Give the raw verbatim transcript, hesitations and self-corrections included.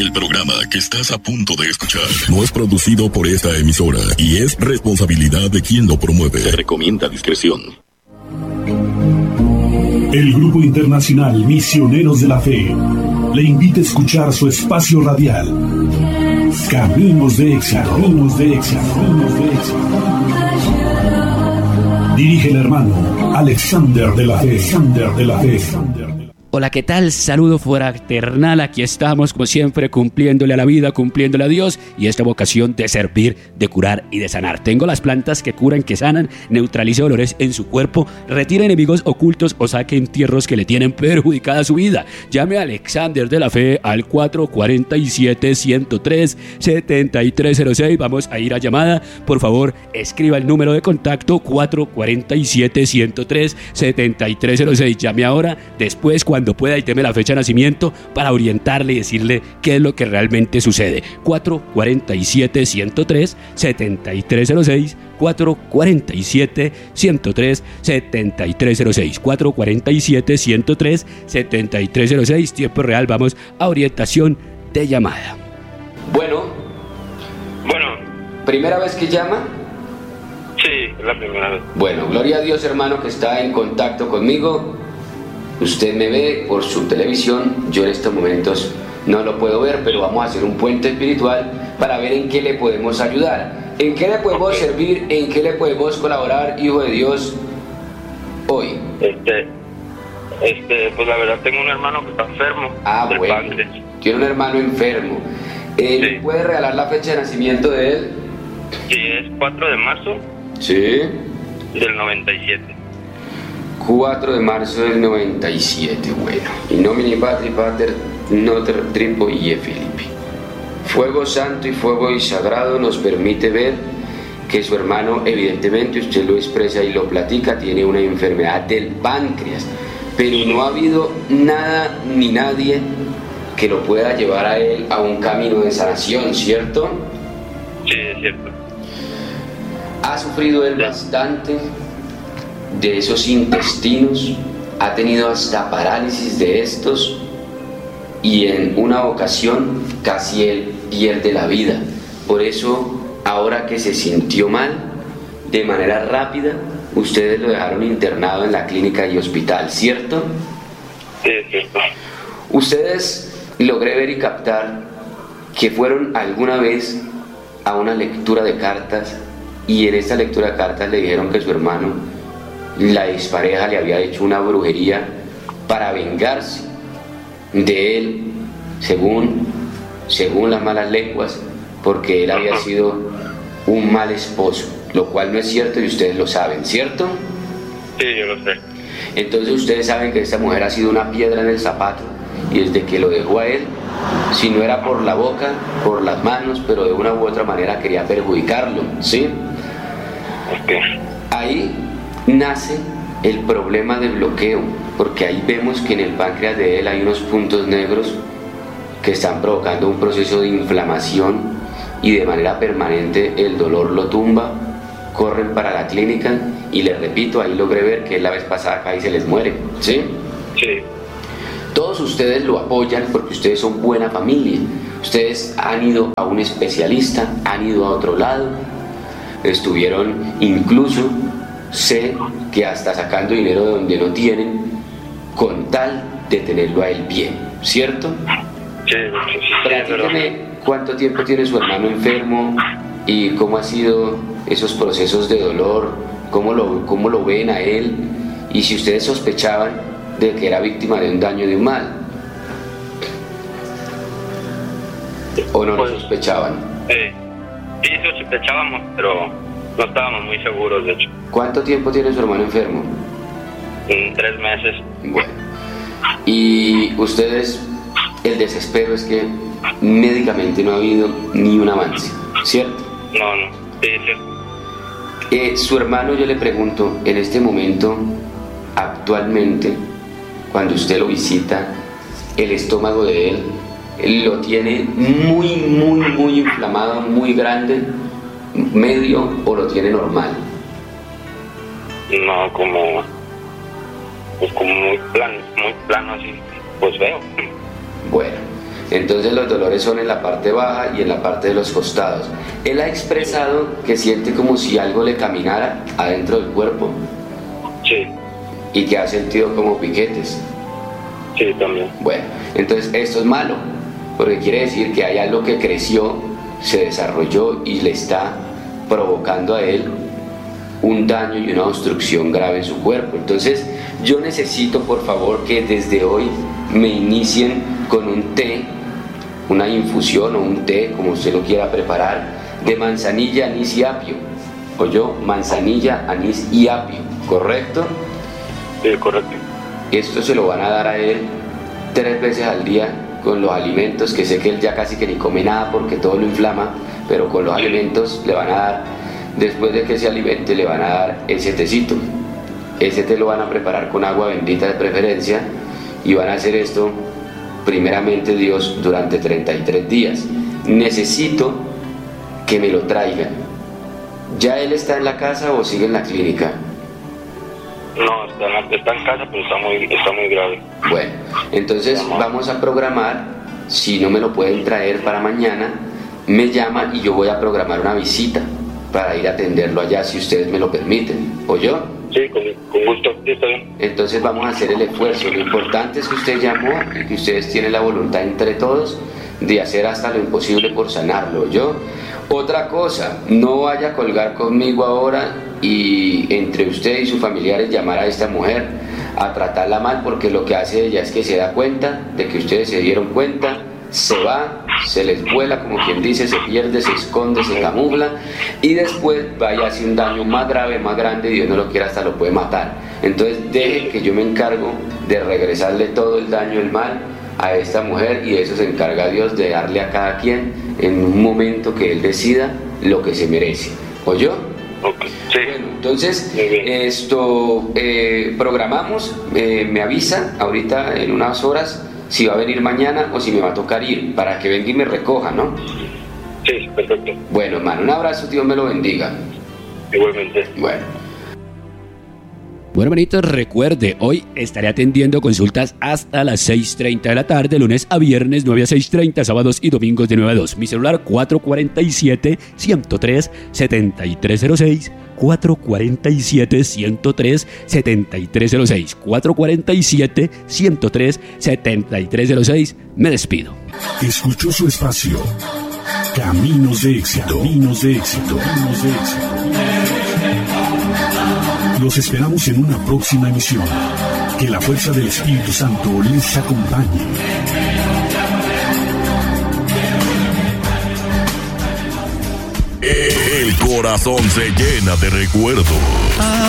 El programa que estás a punto de escuchar no es producido por esta emisora y es responsabilidad de quien lo promueve. Se recomienda discreción. El Grupo Internacional Misioneros de la Fe le invita a escuchar su espacio radial Caminos de Éxito. Caminos de Éxito. Caminos de Éxito. Dirige el hermano Alexander de la Fe. Alexander de la Fe. Hola, ¿qué tal? Saludo fraternal. Aquí estamos, como siempre, cumpliéndole a la vida, cumpliéndole a Dios y esta vocación de servir, de curar y de sanar. Tengo las plantas que curan, que sanan, neutralice dolores en su cuerpo, retira enemigos ocultos o saque entierros que le tienen perjudicada su vida. Llame a Alexander de la Fe al cuatro cuatro siete, uno cero tres, siete tres cero seis. Vamos a ir a llamada. Por favor, escriba el número de contacto cuatro cuatro siete, uno cero tres, siete tres cero seis. Llame ahora, después cuando Cuando pueda y teme la fecha de nacimiento para orientarle y decirle qué es lo que realmente sucede. cuatro cuatro siete, uno cero tres, siete tres cero seis, cuatro cuatro siete, uno cero tres, siete tres cero seis, cuatro cuatro siete, uno cero tres, siete tres cero seis. Tiempo real, vamos a orientación de llamada. Bueno. Bueno. ¿Primera vez que llama? Sí, es la primera vez. Bueno, gloria a Dios, hermano, que está en contacto conmigo. Usted me ve por su televisión, yo en estos momentos no lo puedo ver, pero vamos a hacer un puente espiritual para ver en qué le podemos ayudar, en qué le podemos okay. servir, en qué le podemos colaborar, hijo de Dios, hoy. Este, este, pues la verdad tengo un hermano que está enfermo. Ah, del bueno, páncreas. Tiene un hermano enfermo. Eh, sí. ¿Puede regalar la fecha de nacimiento de él? Sí, es cuatro de marzo. Sí. Del noventa y siete. cuatro de marzo del noventa y siete, bueno. In nomine Patri Pater Noter Tripo y Filippi. Fuego santo y fuego y sagrado nos permite ver que su hermano, evidentemente, usted lo expresa y lo platica, tiene una enfermedad del páncreas, pero no ha habido nada ni nadie que lo pueda llevar a él a un camino de sanación, ¿cierto? Sí, es cierto. Ha sufrido él bastante de esos intestinos, ha tenido hasta parálisis de estos y en una ocasión casi él pierde la vida. Por eso, ahora que se sintió mal, de manera rápida, ustedes lo dejaron internado en la clínica y hospital, ¿cierto? Sí, es cierto. Ustedes logré ver y captar que fueron alguna vez a una lectura de cartas y en esta lectura de cartas le dijeron que su hermano, la expareja, le había hecho una brujería para vengarse de él, según, según las malas lenguas, porque él había sido un mal esposo, lo cual no es cierto y ustedes lo saben, ¿cierto? Sí, yo lo sé. Entonces ustedes saben que esta mujer ha sido una piedra en el zapato y desde que lo dejó a él, si no era por la boca, por las manos, pero de una u otra manera quería perjudicarlo, ¿sí? Okay. Ahí nace el problema de bloqueo, porque ahí vemos que en el páncreas de él hay unos puntos negros que están provocando un proceso de inflamación y de manera permanente el dolor lo tumba, corren para la clínica y les repito, ahí logré ver que la vez pasada acá y se les muere, ¿sí? Sí. Todos ustedes lo apoyan porque ustedes son buena familia, ustedes han ido a un especialista, han ido a otro lado, estuvieron incluso, sé que hasta sacando dinero de donde no tienen, con tal de tenerlo a él bien, ¿cierto? Sí, sí, sí. Platícame cuánto tiempo tiene su hermano enfermo y cómo ha sido esos procesos de dolor, cómo lo, cómo lo ven a él y si ustedes sospechaban de que era víctima de un daño, de un mal, o no lo pues, sospechaban. Sí, sí sospechábamos, pero no estábamos muy seguros, de hecho. ¿Cuánto tiempo tiene su hermano enfermo? En tres meses. Bueno, y ustedes, el desespero es que médicamente no ha habido ni un avance, ¿cierto? No, no, sí, es cierto. Eh, su hermano, yo le pregunto, en este momento, actualmente, cuando usted lo visita, el estómago de él lo tiene muy, muy, muy inflamado, muy grande, medio, o lo tiene normal. No, como, pues como muy plano, muy plano así, pues veo. Bueno, Entonces los dolores son en la parte baja y en la parte de los costados. Él ha expresado que siente como si algo le caminara adentro del cuerpo. Sí. Y que ha sentido como piquetes. Sí, también. Bueno, entonces esto es malo, porque quiere decir que hay algo que creció, se desarrolló y le está provocando a él un daño y una obstrucción grave en su cuerpo. Entonces yo necesito, por favor, que desde hoy me inicien con un té, una infusión o un té, como usted lo quiera preparar, de manzanilla, anís y apio. O yo, manzanilla, anís y apio, ¿correcto? Sí, correcto. Esto se lo van a dar a él tres veces al día con los alimentos, que sé que él ya casi que ni come nada porque todo lo inflama, pero con los alimentos le van a dar, después de que se alimente, le van a dar ese tecito. Ese té lo van a preparar con agua bendita de preferencia y van a hacer esto, primeramente Dios, durante treinta y tres días. Necesito que me lo traigan. ¿Ya él está en la casa o sigue en la clínica? No, está en, está en casa, pero está muy, está muy grave. Bueno, entonces vamos a programar, si no me lo pueden traer para mañana, me llaman y yo voy a programar una visita para ir a atenderlo allá, si ustedes me lo permiten. ¿Oyó? Sí, con, con gusto, sí, está bien. Entonces vamos a hacer el esfuerzo. Lo importante es que usted llamó y que ustedes tienen la voluntad entre todos de hacer hasta lo imposible por sanarlo, ¿oyó? Otra cosa, no vaya a colgar conmigo ahora y entre usted y sus familiares llamar a esta mujer a tratarla mal, porque lo que hace ella es que se da cuenta de que ustedes se dieron cuenta, se va, se les vuela, como quien dice, se pierde, se esconde, se camufla y después vaya a hacer un daño más grave, más grande, Dios no lo quiera, hasta lo puede matar. Entonces deje que yo me encargo de regresarle todo el daño, el mal a esta mujer, y de eso se encarga Dios, de darle a cada quien en un momento que él decida lo que se merece. ¿Oyó? Okay. Sí. Bueno, entonces esto eh, programamos, eh, me avisa ahorita en unas horas si va a venir mañana o si me va a tocar ir, para que venga y me recoja, ¿no? Sí, perfecto. Bueno, hermano, un abrazo, Dios me lo bendiga. Igualmente. Bueno. Bueno, hermanitos, recuerde, hoy estaré atendiendo consultas hasta las seis y media de la tarde, lunes a viernes, nueve a seis y media, sábados y domingos de nueve a dos. Mi celular cuatro cuatro siete, uno cero tres, siete tres cero seis, cuatro cuatro siete, uno cero tres, siete tres cero seis, cuatro cuatro siete, uno cero tres, siete tres cero seis. Me despido. Escuchó su espacio Caminos de Éxito. Caminos de Éxito. Caminos de Éxito. Los esperamos en una próxima emisión. Que la fuerza del Espíritu Santo les acompañe. El corazón se llena de recuerdos.